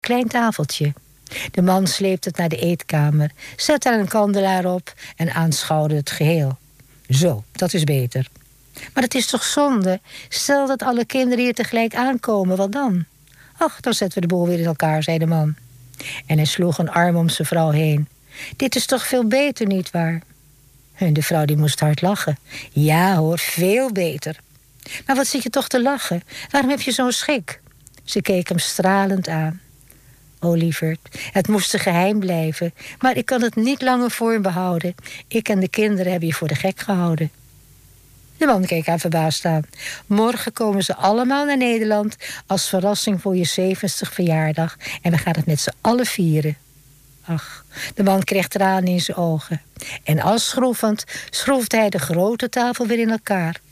klein tafeltje. De man sleept het naar de eetkamer, zet er een kandelaar op en aanschouwde het geheel. Zo, dat is beter. Maar het is toch zonde? Stel dat alle kinderen hier tegelijk aankomen, wat dan? Ach, dan zetten we de boel weer in elkaar, zei de man. En hij sloeg een arm om zijn vrouw heen. Dit is toch veel beter, nietwaar? En de vrouw die moest hard lachen. Ja hoor, veel beter. Maar wat zit je toch te lachen? Waarom heb je zo'n schik? Ze keek hem stralend aan. O lieverd, het moest een geheim blijven, maar ik kan het niet langer voor me behouden. Ik en de kinderen hebben je voor de gek gehouden. De man keek haar verbaasd aan. Morgen komen ze allemaal naar Nederland als verrassing voor je 70ste verjaardag en we gaan het met z'n allen vieren. Ach, de man kreeg tranen in zijn ogen. En als schroefend schroefde hij de grote tafel weer in elkaar.